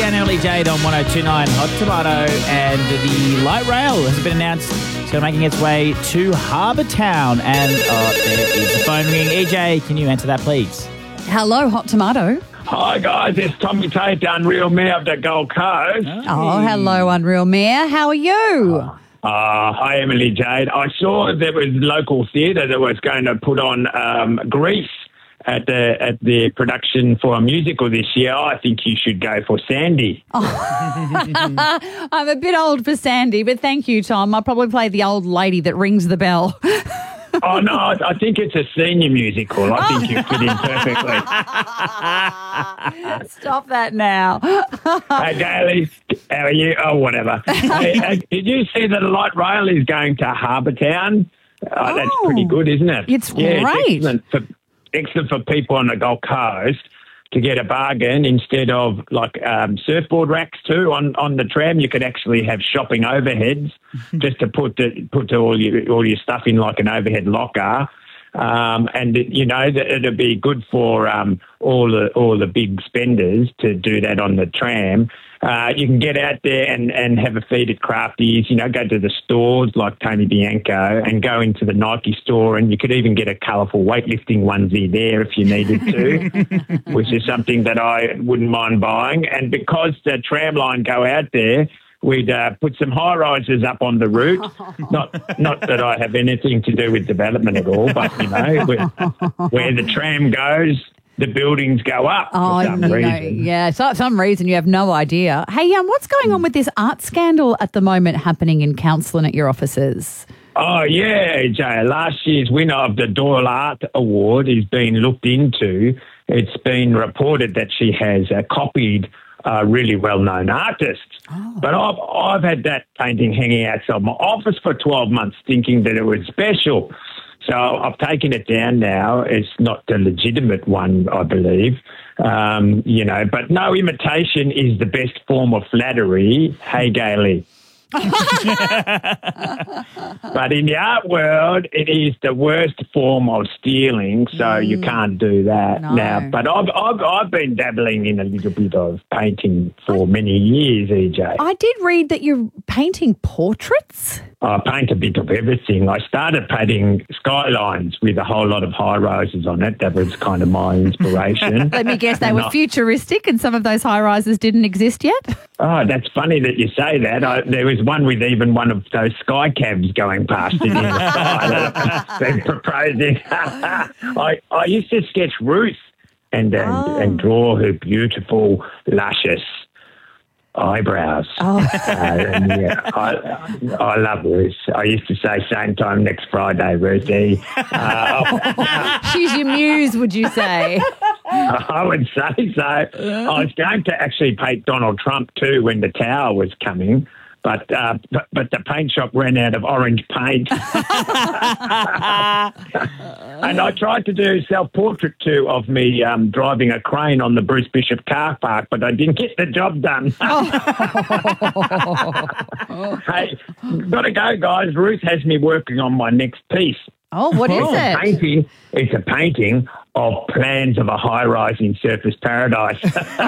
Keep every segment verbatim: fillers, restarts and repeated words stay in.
and Emily Jade on one oh two point nine Hot Tomato, and the light rail has been announced. It's going to making its way to Harbour Town, and oh, there is the phone ringing. E J, can you answer that, please? Hello, Hot Tomato. Hi guys, it's Tommy Tate, Unreal Mayor of the Gold Coast. Oh, oh hello, Unreal Mayor. How are you? Uh, hi, Emily Jade. I saw there was local theatre that was going to put on um, Grease at the at the production for a musical this year. I think you should go for Sandy. Oh. I'm a bit old for Sandy, but thank you, Tom. I'll probably play the old lady that rings the bell. Oh, no, I think it's a senior musical. I think you fit in perfectly. Stop that now. Hey, Gailey, how are you? Oh, whatever. Hey, uh, did you see that the light rail is going to Harbour Town? Oh, oh, that's pretty good, isn't it? It's yeah, great. It's excellent for, excellent for people on the Gold Coast to get a bargain. Instead of like um, surfboard racks too on, on the tram, you could actually have shopping overheads just to put the, put all your all your stuff in like an overhead locker. Um, and it, you know it'd be good for um, all the all the big spenders to do that on the tram. Uh, you can get out there and, and have a feed at Crafties, you know, go to the stores like Tony Bianco and go into the Nike store, and you could even get a colourful weightlifting onesie there if you needed to, which is something that I wouldn't mind buying. And because the tram line go out there, we'd uh, put some high-rises up on the route. Not not that I have anything to do with development at all, but, you know, where, where the tram goes, the buildings go up oh, for some you know, reason. Yeah, so, some reason you have no idea. Hey, um, what's going on with this art scandal at the moment happening in Counselling at your offices? Oh, yeah, Jay. Last year's winner of the Doyle Art Award is being looked into. It's been reported that she has uh, copied a really well-known artist. Oh. But I've, I've had that painting hanging outside my office for twelve months thinking that it was special. So I've taken it down now. It's not the legitimate one, I believe. Um, you know, but no, imitation is the best form of flattery. Hey, Gailey. But in the art world, it is the worst form of stealing, so mm. you can't do that no. now. But I've, I've I've been dabbling in a little bit of painting for I, many years, E J. I did read that you're painting portraits. I paint a bit of everything. I started painting skylines with a whole lot of high rises on it. That was kind of my inspiration. Let me guess, they and were I, futuristic and some of those high rises didn't exist yet? Oh, that's funny that you say that. I, there was one with even one of those sky cabs going past it in the sky. They're proposing. I, I used to sketch Ruth and, and, oh. and draw her beautiful, luscious eyebrows. Oh. Uh, and yeah, I, I love Ruth. I used to say same time next Friday, Ruthie. Uh, She's your muse, would you say? I would say so. I was going to actually paint Donald Trump too when the tower was coming. But, uh, but but the paint shop ran out of orange paint. And I tried to do self-portrait too of me um, driving a crane on the Bruce Bishop car park, but I didn't get the job done. Oh. Hey, got to go, guys. Ruth has me working on my next piece. Oh, what is it's it? A painting, it's a painting of plans of a high-rise in Surfers Paradise.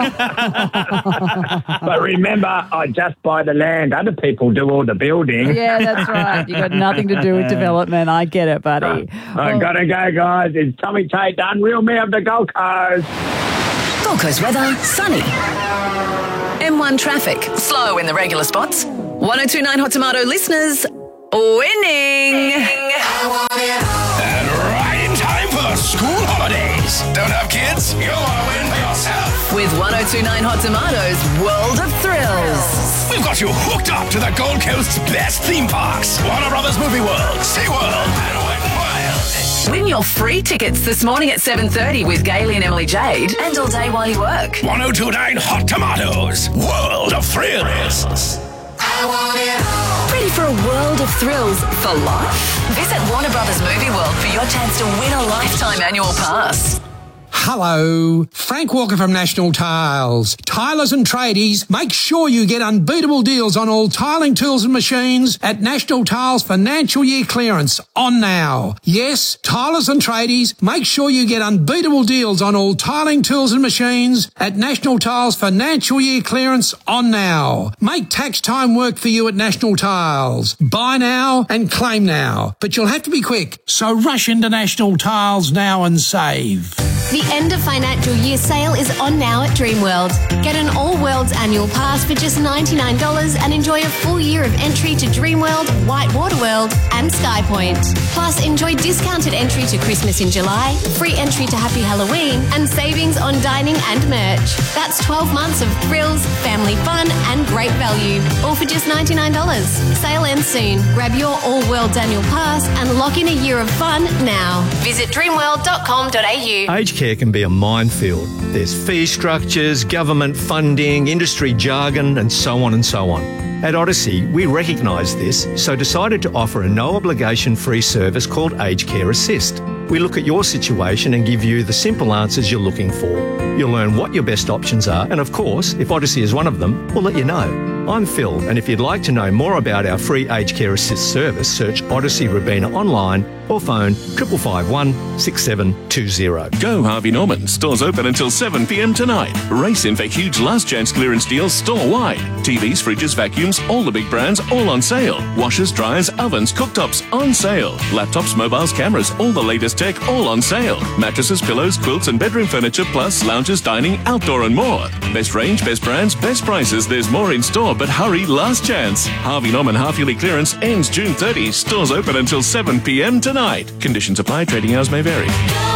But remember, I just buy the land. Other people do all the building. Yeah, that's right. You got nothing to do with development. I get it, buddy. Uh, I well, gotta go, guys. It's Tommy Tate, the Unreal Mayor of the Gold Coast. Gold Coast weather, sunny. M one traffic, slow in the regular spots. one oh two point nine Hot Tomato listeners, winning. And right in time for the school holidays. Don't have kids? You'll want to win for yourself. With one oh two point nine Hot Tomato's World of Thrills. We've got you hooked up to the Gold Coast's best theme parks. Warner Brothers Movie World, SeaWorld, and Wet n Wild. Win your free tickets this morning at seven thirty with Gailey and Emily Jade, and all day while you work. one oh two point nine Hot Tomatoes, World of Thrills. I want it all. Ready for a world of thrills for life? Visit Warner Brothers Movie World for your chance to win a lifetime annual pass. Hello, Frank Walker from National Tiles. Tilers and tradies, make sure you get unbeatable deals on all tiling tools and machines at National Tiles financial year clearance on now. Yes, tilers and tradies, make sure you get unbeatable deals on all tiling tools and machines at National Tiles financial year clearance on now. Make tax time work for you at National Tiles. Buy now and claim now, but you'll have to be quick, so rush into National Tiles now and save. The end of financial year sale is on now at Dreamworld. Get an All Worlds annual pass for just ninety-nine dollars and enjoy a full year of entry to Dreamworld, Whitewater World and SkyPoint. Plus, enjoy discounted entry to Christmas in July, free entry to Happy Halloween and savings on dining and merch. That's twelve months of thrills, family fun and great value, all for just ninety-nine dollars. Sale ends soon. Grab your All Worlds annual pass and lock in a year of fun now. Visit dreamworld dot com dot a u. Aged care can be a minefield. There's fee structures, government funding, industry jargon, and so on and so on. At Odyssey, we recognise this, so decided to offer a no-obligation free service called Aged Care Assist. We look at your situation and give you the simple answers you're looking for. You'll learn what your best options are, and of course, if Odyssey is one of them, we'll let you know. I'm Phil, and if you'd like to know more about our free Aged Care Assist service, search Odyssey Robina online or phone five five five one six seven two zero. Go Harvey Norman. Stores open until seven p m tonight. Race in for huge last chance clearance deals store-wide. T Vs, fridges, vacuums, all the big brands, all on sale. Washers, dryers, ovens, cooktops, on sale. Laptops, mobiles, cameras, all the latest tech, all on sale. Mattresses, pillows, quilts and bedroom furniture, plus lounges, dining, outdoor and more. Best range, best brands, best prices. There's more in store, but hurry, last chance. Harvey Norman half-yearly clearance ends June thirtieth. Stores open until seven p m tonight. Conditions apply. Trading hours may vary.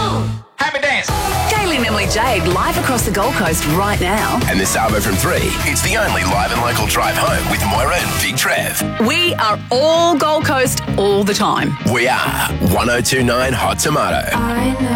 Happy dance. Kaylee and Emily Jade live across the Gold Coast right now. And this Arvo from three. It's the only live and local drive home with Moira and Big Trev. We are all Gold Coast all the time. We are one oh two point nine Hot Tomato.